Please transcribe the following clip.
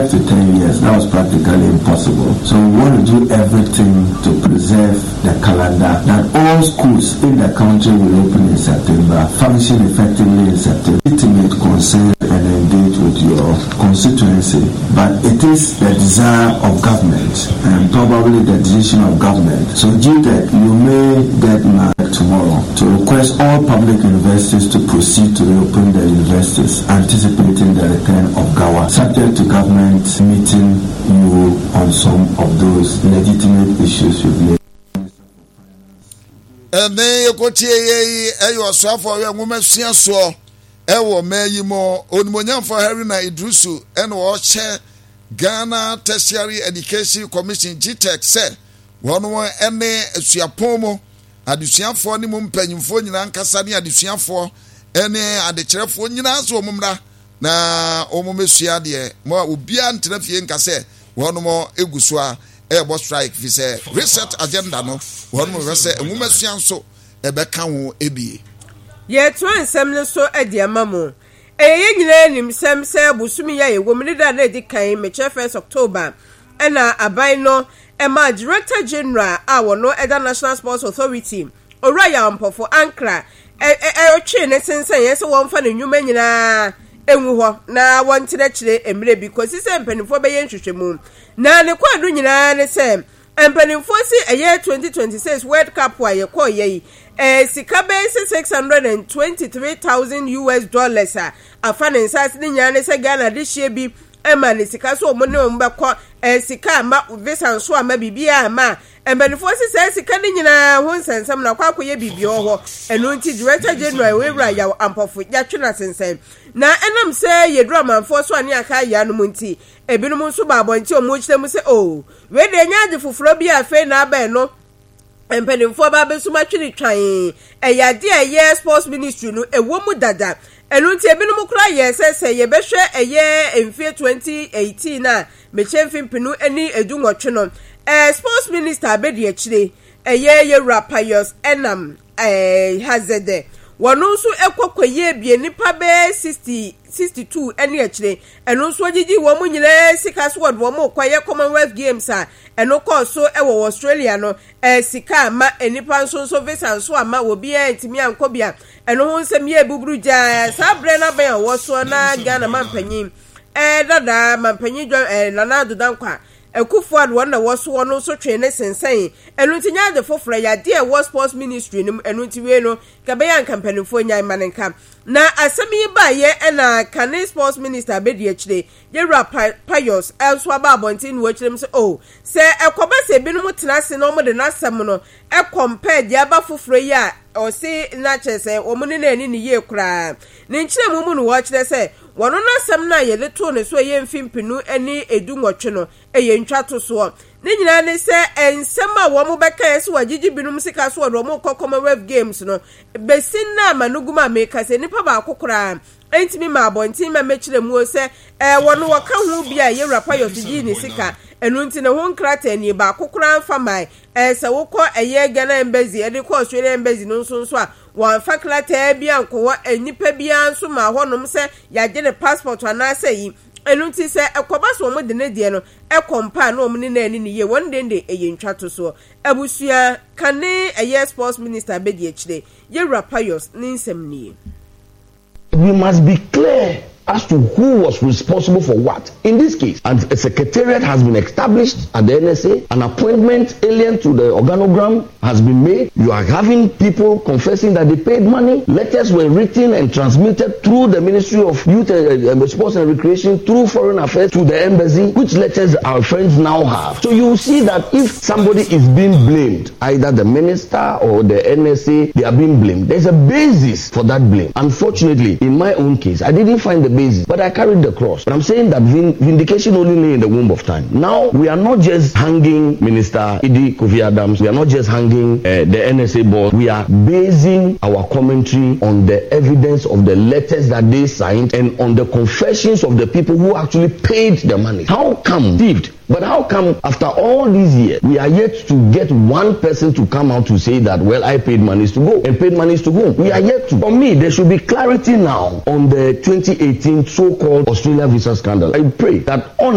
5 to 10 years, that was practically impossible. So we want to do everything to preserve the calendar, that all schools in the country will open in September, function effectively in September, legitimate concern and engage with your constituency. But it is the desire of government and probably the decision of government. So GTEC, you may get married tomorrow to request all public universities to proceed to reopen their universities, anticipating the return of GAWA, subject to government meeting you on some of those legitimate issues you've made. And then you go to a swap for a woman, so ewo meyimo onimonyam for Haruna Idrusu and watch Ghana Tertiary Education Commission GTEC said one more ene suapomo adusuafo ni mumpanyimfo nyina nkasa ni adusuafo ene adekyerefo nyina so omumra na omumesua de mo obia ntena fie nkase one more eguso a ebo strike fi say reset agenda no one more say enwumesua nso ebeka ho ebie ye to ansem ne so adiamamu eye nyina nim sem se busumi ya ye womrida na edikan meche 1st October ena abai no ema Director General awono Eda National Sports Authority Oraya Mpofo Ankra otwe ne sensen ye se wonfa ne nnwuma nyina enwu ho na wontire kire emre because se mpanifo be ye nhwehwemu na ne kwadu nyina ne se mpanifo si eye 2026 World Cup wa ye ko ye sika be $623,000 afanensas ni nyane se Ghana de hye bi ema ne sika so mo ne mo bekọ sika ma visa so ama bibia ma embenifo se sika ni nyina ho nsensem na kwakoye bibia ho eno nti Director General wewura ya ampofo ya twena sensen na enam se ye drama mfo so ani aka ya no nti ebinum so ba abonti o mo kyerem se o we de nyaade foforo bi afa na aba no empenimfo ba besuma twiri twan eyade eye sports ministry no ewo mu dada enu nti ebinum kura ye sese ye behwe eye emfie 2018 na mechemfimpinu eni edunwotwe no sports minister abedi akire eye ye rapayos enam hazede wonu nso ekwokoye bie nipa be 62 eni akire enu nso gigi wo mu nyina sika so wo mu kwaye Commonwealth Games a eno so ewo Australia no sika ma enipa nso visa nso ama obi entimi ankobia eno ho nsem ye buburu ja sabre na ben wo so na Ghana mampanyin dada mampanyin Nana Dankwa Ekufuad wona wo so no so twe ne sensen eno ntinya de foforo ya de wo sports ministry nim eno ntiwe no kabeya kampanifo nya manenka na asemi ba ye na Kane sports minister bedi akire ye rapayos elso aba abontin wo akirem se o se ekoba se binum tenase no mo de nasem no compare dia ba foforo ya o se na chese o mo ne na ani ne ye kura ne nkire mu no wo akire se wono nasem na ye leto ne so ye mfimpinu ani edunwotwe no eye ntwato so ne nyina ne se ensem a wo mo beka ye se wagigi binum sika so wo mo Commonwealth Games no besin na manuguma meka se nipa ba akokora entimi ma abontin ma mekire mu se wono waka hu bia ye rapayos gi ni sika enu nti ne ho nkrata ni ba akokora mfa mai se wokọ eye Ghana embassy e de ko Australia embassy no nso a wan faklata bia nko enipa bia nso ma honom se yaje ne passport anase yi enu nti se ekoba so mo de ne die no compa na omni na ani ne ye won de eye ntwato so abusua Kane eye sports minister bedi akire ye rapayos ninsem nie. We must be clear as to who was responsible for what in this case. And a secretariat has been established at the NSA. An appointment alien to the organogram has been made. You are having people confessing that they paid money. Letters were written and transmitted through the Ministry of Youth, Sports and Recreation, through Foreign Affairs to the embassy, which letters our friends now have. So you will see that if somebody is being blamed, either the minister or the NSA, they are being blamed. There's a basis for that blame. Unfortunately, in my own case, I didn't find the basis, but I carried the cross. But I'm saying that vindication only lay in the womb of time. Now we are not just hanging Minister Idi Kofi Adams, we are not just hanging the NSA board, we are basing our commentary on the evidence of the letters that they signed and on the confessions of the people who actually paid the money. How come, Steve? But how come after all these years, we are yet to get one person to come out to say that, well, I paid monies to go, and paid monies to whom? We are yet to. For me, there should be clarity now on the 2018 so-called Australia visa scandal. I pray that on